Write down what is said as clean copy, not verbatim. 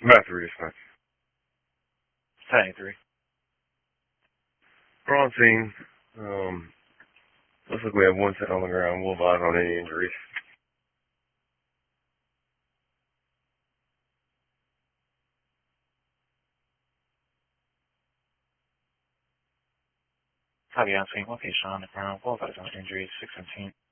About 3 dispatch. 73. We're on scene. Looks like we have one set on the ground. We'll advise on any injuries. Copy on scene location on the ground. Both eyes on injuries, 617.